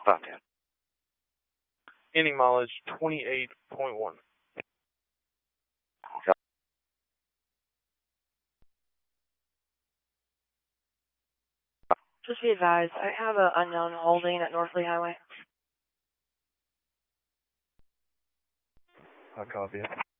Bobcat. Any mileage 28.1. Just be advised, I have an unknown holding at North Lee Highway. I copy it.